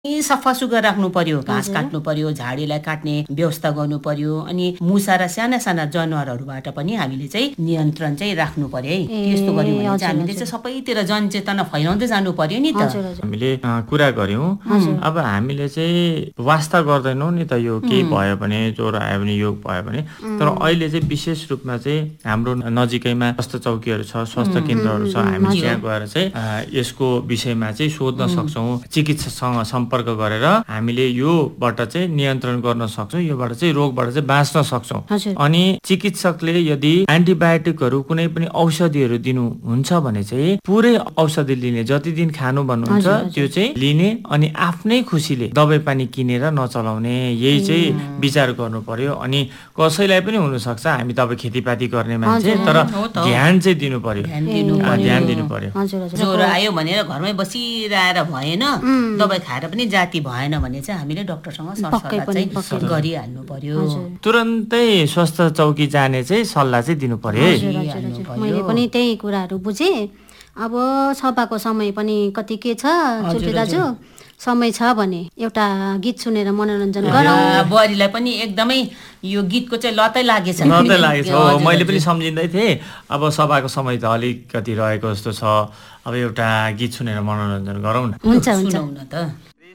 सफासुग्घर राख्नु पर्यो, घाँस काट्नु पर्यो, झाडीलाई काट्ने व्यवस्था गर्नु पर्यो, अनि मुसा र साना साना जनावरहरूबाट पनि हामीले चाहिँ नियन्त्रण चाहिँ राख्नु पर्यो है। त्यस्तो गर्यौं भने चाहिँ हामीले चाहिँ सबैतिर जनचेतना फैलाउँदै जानु पर्यो नि त। हामीले कुरा गर्यौं, अब हामीले चाहिँ वास्ता गर्दैनौं नि त, यो केही भयो भने, ज्वरो आयो भने, योग भयो भने। तर अहिले चाहिँ विशेष रूपमा चाहिँ हाम्रो नजिकैमा स्वास्थ्य चौकीहरू छ, स्वास्थ्य केन्द्रहरू छ, हामी त्यहाँ गएर चाहिँ यसको विषयमा चाहिँ सोध्न सक्छौं, चिकित्सकसँग सम्पर्क गरेर हामीले योबाट चाहिँ नियन्त्रण गर्न सक्छौं, योबाट चाहिँ रोगबाट चाहिँ बाँच्न सक्छौं। अनि चिकित्सकले यदि एन्टिबायोटिकहरू कुनै पनि औषधिहरू दिनुहुन्छ भने चाहिँ पुरै औषधि लिने, जति दिन खानु भन्नुहुन्छ त्यो चाहिँ लिने, अनि आफ्नै खुसीले दबाई पानी किनेर नचलाउने, यही चाहिँ विचार गर्नु पर्यो। अनि कसैलाई पनि हुन सक्छ, हामी त अब खेतीपाती गर्ने मान्छे, तर ध्यान चाहिँ दिनु पर्यो, ध्यान दिनु पर्यो। ज्वरो आयो भनेर घरमै बसिरहेर भएन, दबाई खाएर पनि जाति भएन भने चाहिँ हामीले डाक्टरसँग सरसल्लाह चाहिँ गरिहाल्नु पर्यो। तुरन्तै स्वास्थ्य चौकी जाने चाहिँ सल्लाह चाहिँ दिनु पर्यो। मैले पनि त्यही कुराहरू बुझेँ। अब सभाको समय पनि कति के छ चुल्टी दाजु, समय छ भने एउटा गीत सुनेर मनोरञ्जन गरौँ। बुहारीलाई पनि एकदमै यो गीतको चाहिँ लतै लागेछ। मैले पनि सम्झिँदै थिएँ, अब सभाको समय त अलिकति रहेको जस्तो छ, अब एउटा गीत सुनेर मनोरञ्जन गरौँ न। हुन्छ सुनाउन त।